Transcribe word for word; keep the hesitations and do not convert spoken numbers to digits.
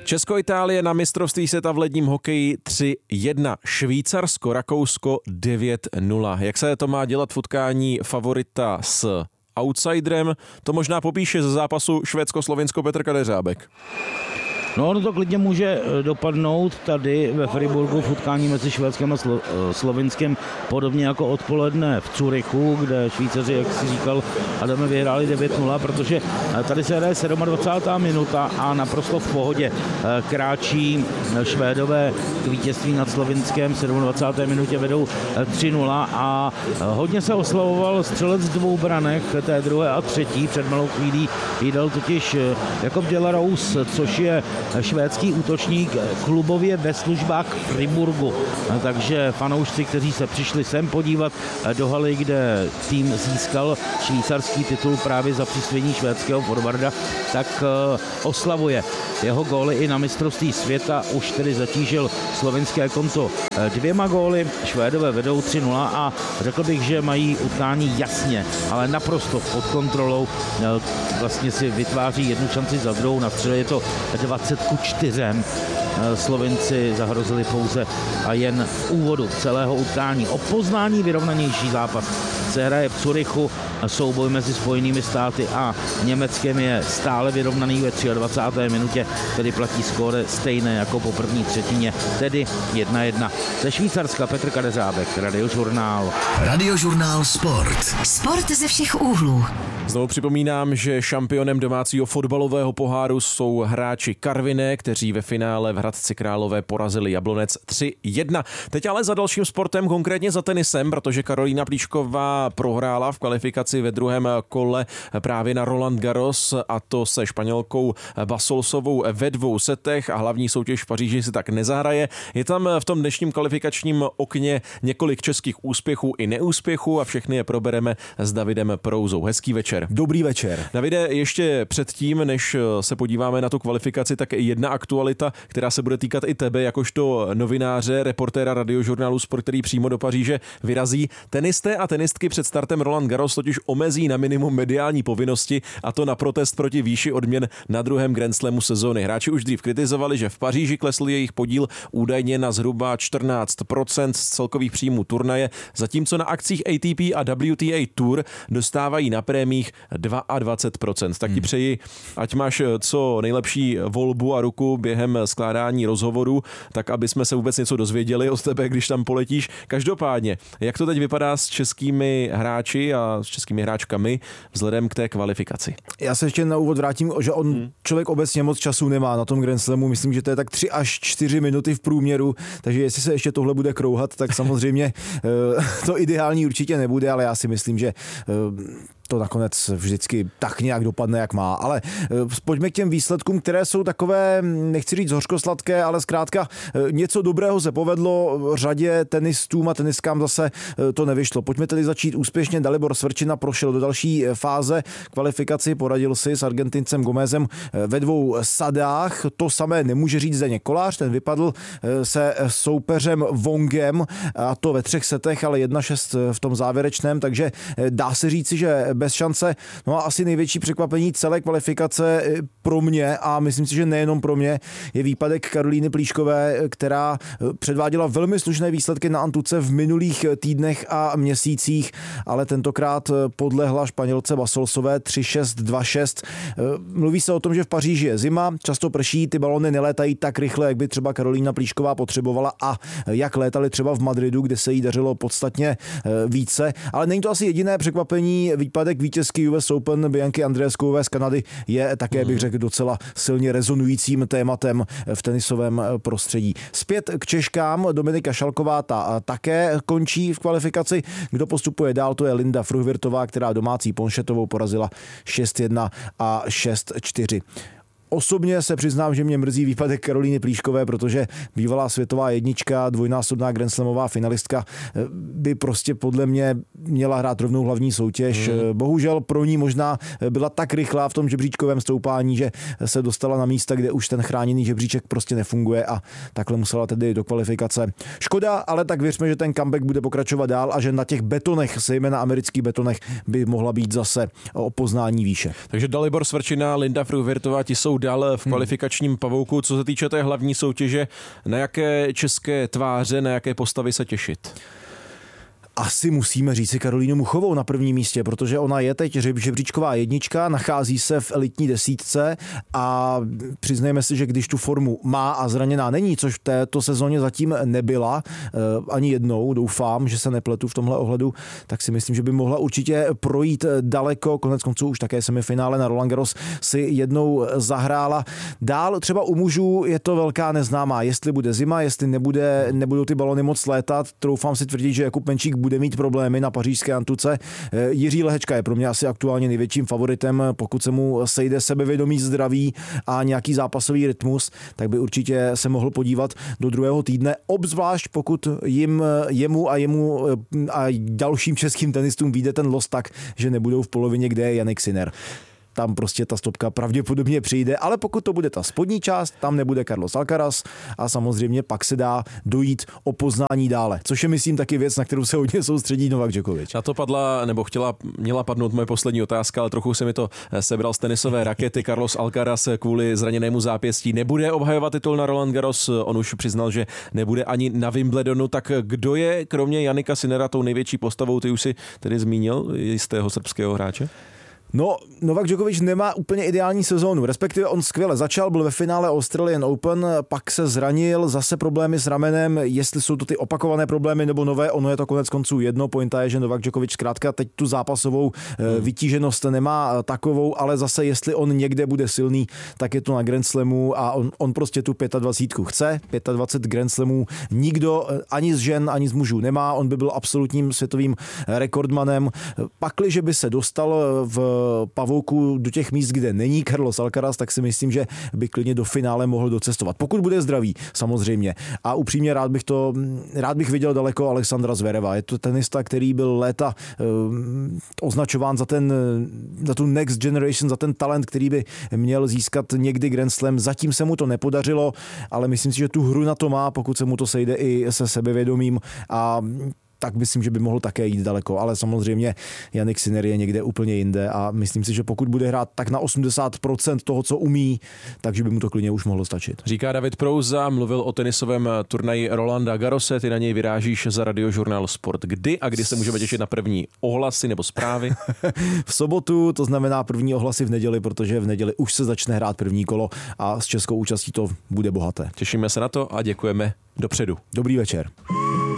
Česko-Itálie na mistrovství světa v ledním hokeji tři jedna. Švýcarsko, Rakousko devět nula. Jak se to má dělat v utkání favorita s outsiderem? To možná popíše ze zápasu Švédsko-Slovinsko Petr Kadeřábek. No, ono to klidně může dopadnout tady ve Friburgu v utkání mezi Švédskem a Slo- Slovinskem, podobně jako odpoledne v Curychu, kde Švýcaři, jak si říkal, Adame, vyhráli devět nula, protože tady se hraje dvacátá sedmá minuta a naprosto v pohodě kráčí Švédové k vítězství nad Slovinskem. V dvacáté sedmé minutě vedou tři nula a hodně se oslavoval střelec dvou branek, té druhé a třetí. Před malou chvílí jí dal totiž Jakob de la Rose, což je švédský útočník klubově ve službách Friburgu. Takže fanoušci, kteří se přišli sem podívat do haly, kde tým získal švýcarský titul právě za přispění švédského forwarda, tak oslavuje jeho góly i na mistrovství světa. Už tedy zatížil slovinské konto dvěma góly. Švédové vedou tři nula a řekl bych, že mají utkání jasně, ale naprosto pod kontrolou. Vlastně si vytváří jednu šanci za druhou. Na střele je to dvacet ku čtyřem. Slovinci zahrozili pouze a jen v úvodu celého utkání. O poznání vyrovnanější zápas se hraje v Curychu. Souboj mezi Spojenými státy a Německem je stále vyrovnaný ve dvacáté třetí minutě, tedy platí skóre stejné jako po první třetině, tedy jedna jedna. Ze Švýcarska Petr Kadeřábek, Radiožurnál. Radiožurnál Sport. Sport ze všech úhlů. Znovu připomínám, že šampionem domácího fotbalového poháru jsou hráči Karviné, kteří ve finále v Hradci Králové porazili Jablonec tři jedna. Teď ale za dalším sportem, konkrétně za tenisem, protože Karolína Plíšková prohrála v kvalifikaci ve druhém kole právě na Roland Garros, a to se Španělkou Basolsovou ve dvou setech, a hlavní soutěž v Paříži si tak nezahraje. Je tam v tom dnešním kvalifikačním okně několik českých úspěchů i neúspěchů a všechny je probereme s Davidem Prouzou. Hezký večer. Dobrý večer. Davide, ještě předtím, než se podíváme na tu kvalifikaci, tak jedna aktualita, která se bude týkat i tebe, jakožto novináře, reportéra Radiožurnálu Sport, který přímo do Paříže vyrazí. Tenisté a tenistky před startem Roland Garros totiž omezí na minimum mediální povinnosti, a to na protest proti výši odměn na druhém Grand Slamu sezóny. Hráči už dřív kritizovali, že v Paříži klesl jejich podíl údajně na zhruba čtrnáct procent z celkových příjmů turnaje, zatímco na akcích A T P a W T A Tour dostávají na prémích dvacet dva procent. Tak ti přeji, ať máš co nejlepší volbu a ruku během skládání rozhovoru, tak aby jsme se vůbec něco dozvěděli od tebe, když tam poletíš. Každopádně, jak to teď vypadá s českými hráči a s českými hráčkami vzhledem k té kvalifikaci? Já se ještě na úvod vrátím, že on hmm. člověk obecně moc času nemá na tom Grand Slamu. Myslím, že to je tak tři až čtyři minuty v průměru, takže jestli se ještě tohle bude krouhat, tak samozřejmě to ideální určitě nebude, ale já si myslím, že to nakonec vždycky tak nějak dopadne, jak má. Ale pojďme k těm výsledkům, které jsou takové, nechci říct hořkosladké, ale zkrátka něco dobrého se povedlo. Řadě tenistům a tenistkám zase to nevyšlo. Pojďme tedy začít úspěšně. Dalibor Svrčina prošel do další fáze kvalifikaci, poradil si s Argentincem Gomezem ve dvou sadách. To samé nemůže říct Zdeněk Kolář, ten vypadl se soupeřem Wongem, a to ve třech setech, ale jedna šest v tom závěrečném, takže dá se říci, že bez šance. No a asi největší překvapení celé kvalifikace pro mě, a myslím si, že nejenom pro mě, je výpadek Karolíny Plíškové, která předváděla velmi slušné výsledky na antuce v minulých týdnech a měsících, ale tentokrát podlehla Španělce Basolsové tři šest dva šest. Mluví se o tom, že v Paříži je zima, často prší, ty balony nelétají tak rychle, jak by třeba Karolína Plíšková potřebovala a jak létaly třeba v Madridu, kde se jí dařilo podstatně více, ale není to asi jediné překvapení. Výpadek vítězky U S Open Bianky Andreeskové z Kanady je také, bych řekl, docela silně rezonujícím tématem v tenisovém prostředí. Zpět k Češkám. Dominika Šalková ta také končí v kvalifikaci. Kdo postupuje dál, to je Linda Fruhvirtová, která domácí Ponšetovou porazila šest jedna a šest čtyři. Osobně se přiznám, že mě mrzí výpadek Karolíny Plíškové, protože bývalá světová jednička, dvojnásobná grandslamová finalistka by prostě podle mě měla hrát rovnou hlavní soutěž. Hmm. Bohužel pro ní možná byla tak rychlá v tom žebříčkovém stoupání, že se dostala na místa, kde už ten chráněný žebříček prostě nefunguje, a takhle musela tedy do kvalifikace. Škoda, ale tak věřme, že ten comeback bude pokračovat dál a že na těch betonech, zejména amerických betonech, by mohla být zase o poznání výše. Takže Dalibor Svrčina, Linda Fruhvirtová, ti jsou dal v kvalifikačním pavouku. Co se týče té hlavní soutěže, na jaké české tváře, na jaké postavy se těšit? Asi musíme říci Karolínu Muchovou na prvním místě, protože ona je teď žebříčková jednička, nachází se v elitní desítce a přiznejme si, že když tu formu má a zraněná není, což v této sezóně zatím nebyla, ani jednou, doufám, že se nepletu v tomhle ohledu, tak si myslím, že by mohla určitě projít daleko, konec konců už také semifinále na Roland Garros si jednou zahrála. Dál třeba u mužů je to velká neznámá, jestli bude zima, jestli nebude, nebudou ty balony moc létat, troufám si tvrdit, že Jakub Menčík bude mít problémy na pařížské Antuce. Jiří Lehečka je pro mě asi aktuálně největším favoritem, pokud se mu sejde sebevědomí, zdraví a nějaký zápasový rytmus, tak by určitě se mohl podívat do druhého týdne, obzvlášť pokud jim, jemu a jemu a dalším českým tenistům vyjde ten los tak, že nebudou v polovině, kde je Jannik Sinner. Tam prostě ta stopka pravděpodobně přijde, ale pokud to bude ta spodní část, tam nebude Carlos Alcaraz a samozřejmě pak se dá dojít o poznání dále, což je myslím taky věc, na kterou se hodně soustředí Novak Djokovic. Na to padla, nebo chtěla, měla padnout moje poslední otázka, ale trochu se mi to sebral z tenisové rakety. Carlos Alcaraz kvůli zraněnému zápěstí nebude obhajovat titul na Roland Garros, on už přiznal, že nebude ani na Wimbledonu, tak kdo je kromě Jannika Sinnera tou největší postavou, ty už si tedy zmínil jistého srbského hráče? No, Novak Djokovic nemá úplně ideální sezónu, respektive on skvěle začal, byl ve finále Australian Open, pak se zranil, zase problémy s ramenem, jestli jsou to ty opakované problémy nebo nové, ono je to konec konců jedno, pointa je, že Novak Djokovic zkrátka teď tu zápasovou hmm. vytíženost nemá takovou, ale zase jestli on někde bude silný, tak je to na Grand Slamu a on, on prostě tu dvacet pět chce, dvacet pět Grand Slamů nikdo ani z žen, ani z mužů nemá, on by byl absolutním světovým rekordmanem, pakliže by se dostal v pavouku do těch míst, kde není Carlos Alcaraz, tak si myslím, že by klidně do finále mohl docestovat. Pokud bude zdravý, samozřejmě. A upřímně rád bych to, rád bych viděl daleko Alexandra Zvereva. Je to tenista, který byl léta uh, označován za ten, za tu next generation, za ten talent, který by měl získat někdy Grand Slam. Zatím se mu to nepodařilo, ale myslím si, že tu hru na to má, pokud se mu to sejde i se sebevědomím a tak myslím, že by mohl také jít daleko, ale samozřejmě Jannik Sinner je někde úplně jinde a myslím si, že pokud bude hrát tak na osmdesát procent toho, co umí, takže by mu to klidně už mohlo stačit. Říká David Prouza, mluvil o tenisovém turnaji Rolanda Garrose, ty na něj vyrážíš za Radiožurnál Sport. Kdy a kdy se můžeme těšit na první ohlasy nebo zprávy? V sobotu, to znamená první ohlasy v neděli, protože v neděli už se začne hrát první kolo a s českou účastí to bude bohaté. Těšíme se na to a děkujeme dopředu. Dobrý večer.